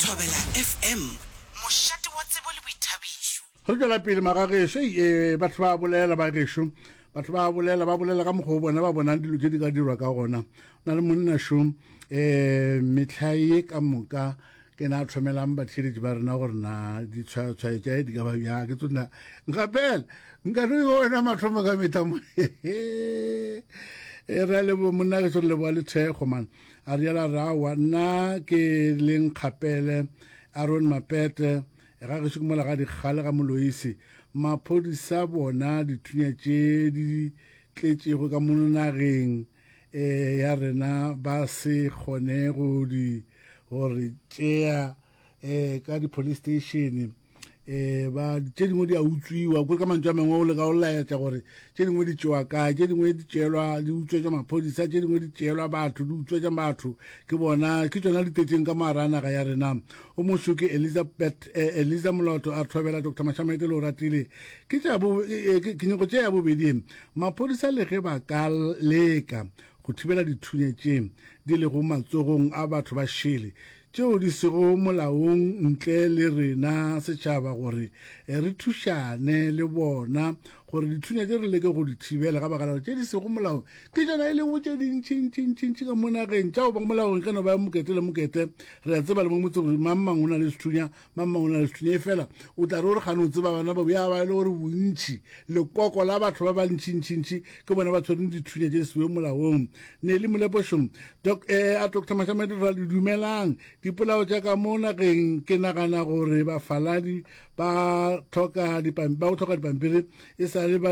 Thobela FM mošate wa tsebo le boithabišo. Re tla pele magagesho batho ba bolela ba gesho batho ba bolela ka mogho bona ba bonang dilo tse di ka dirwa ka gona na le monna sho metlhae ka moka ke na tlhomelang bathedi ba rena gore na di tshwaetsa di ka ba ya ke tsona ngapela nka re wena mathomo ka metamo re le bo monna ke tsole bo le thego man a re la rawa nna ke leng khapele Aaron Mapete ga ge se mola ga di khale ga moloisi maphodisa bona dithunya tše di tletšego ka monageng ya rena ba se kgone go di gore tšea ka di police station ba tše dingwe di a utswiwa ko ka mantšu a mangwe o le ka o laetša gore tše dingwe di tšewa kae tše dingwe di tšeelwa di utswetša maphodisa tše dingwe di tšeelwa batho di utswetša batho ke bona ke tšona di tetšeng ka mara naga ya rena o mošo ke Eliza Moloto a thobela Dr. Mashamete le o ratile ke nyako tše ya bobedi maphodisa le ge ba ka leka go thibela dithunyetšeng di le go matsogong a batho ba šele tšeo di sego molaong ntle le rena setšhaba gore re thušane le bona gore dithunya tše re leke go di thibela ga bagala tše di sego molaong ke tšona e le go tše dintšintšintšintši ka monageng tšao ba molaong ka no ba mokete le mokete re a tseba le mo motseng mang mang o na le sethunya mang mang o na le sethunya e fela o tla re gore gane o tseba bana ba ya ba le gore bontšhi lekoko la batho ba ba ntšintšintši ke bona ba tshwereng dithunya tše sewe molaong ne le molepošong a Dr. Mashamete ra le dumelang dipolao tša ka mo nageng ke nagana gore bafaladi ba tlhoka dipampiri e sa le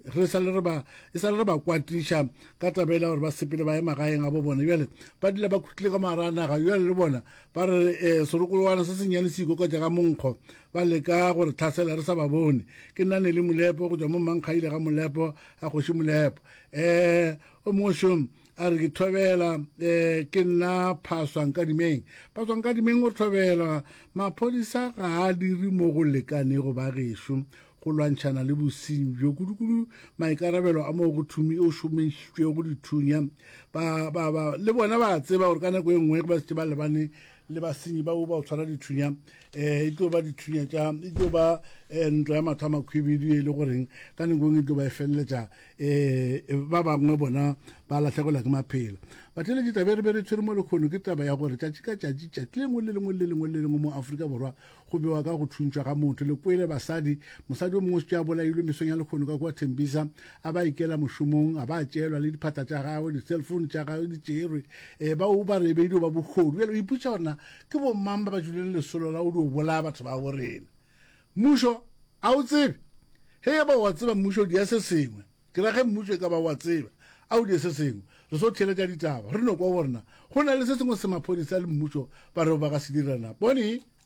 ba kwatiša ka tabela gore ba sepele ba ye magaeng a bo bona bjale ba dile ba khutlile ka mara naga bjale le bona ba re serokolowana se senyane se ikokotša ka monkgo ba leka gore tlhasela re sa ba bone ke nna ne le molepo go tšwa mo mankgaile ga molepo a kgoši molepo o mošong a re ke thobela ke nna phaswang ka dimeng o thobela maphodisa ga a dire mo go lekanego ba gešo go lwantšhana le bosenyi bjo kudu maikarabelo a mo go thumi o šomišitšwe go dithunya le bona ba tseba gore ka nako e nngwe ba se ba lebane le basenyi bao ba o tshwara dithunya e tlo ba dithunya tša e tlo ba ntlo ya matho a makhwibedi e le goreng ka nako e tlo ba e feleletša ba bangwe bona ba latlhegelwa ke maphelo batheletše tabe re be re tshwere mo lekgono ke taba ya gore tšatši ka tšatši lengwe le lengwe mo Afrika Borwa go bewa ka go thuntšwa ga motho le kwele mosadi o mongwe se a bolailwe mesong ya lekgono ka kwa Thembisa a ba ikela mošomong a ba tšeelwa le diphata tša gagwe di-cellphone tša gagwe di tšerwe bao ba rebedi ba bogodu bjale o iputša gorena ke bomang ba ba juleng lesolo la o di o bolaya batho ba borena mmušo a o tsebe ge ba wa tseba mmušo di ya se sengwe ke ra ge mmušo e ka ba wa tseba a o di se sengwe re so theletša ditaba re no kwa gorena go na le se sengwe se maphodisa le mmušo ba re ba ka se dirana bone